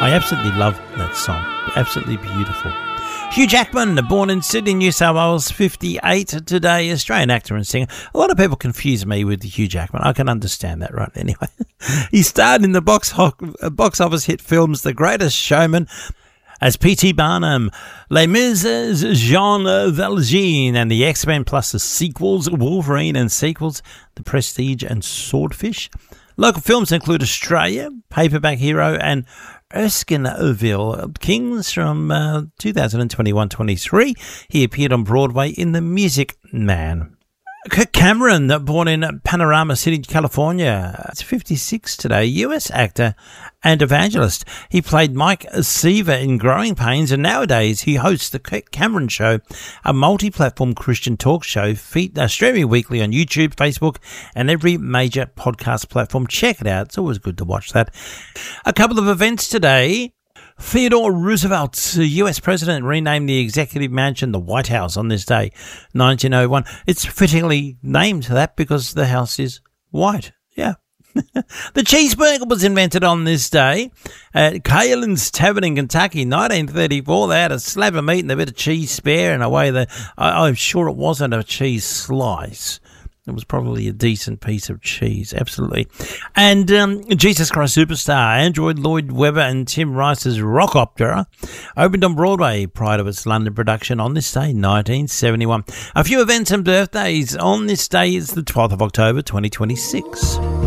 I absolutely love that song. Absolutely beautiful. Hugh Jackman, born in Sydney, New South Wales, 58 today, Australian actor and singer. A lot of people confuse me with Hugh Jackman. I can understand that, right? Anyway, he starred in the box office hit films The Greatest Showman as P.T. Barnum, Les Mis as Jean Valjean, and the X-Men plus the sequels, Wolverine and sequels, The Prestige and Swordfish. Local films include Australia, Paperback Hero, and Erskineville Kings from 2021-23. He appeared on Broadway in The Music Man. Kirk Cameron, born in Panorama City, California, it's 56 today, US actor and evangelist. He played Mike Seaver in Growing Pains, and nowadays he hosts the Kirk Cameron Show, a multi-platform Christian talk show streaming weekly on YouTube, Facebook, and every major podcast platform. Check it out. It's always good to watch that. A couple of events today. Theodore Roosevelt, US president, renamed the executive mansion the White House on this day, 1901. It's fittingly named that because the house is white. Yeah. The cheeseburger was invented on this day at Kalen's Tavern in Kentucky, 1934. They had a slab of meat and a bit of cheese spare, and I'm sure it wasn't a cheese slice. It was probably a decent piece of cheese, absolutely. And Jesus Christ Superstar, Andrew Lloyd Webber and Tim Rice's Rock Opera, opened on Broadway prior to its London production on this day, 1971. A few events and birthdays on this day is the 12th of October, 2026.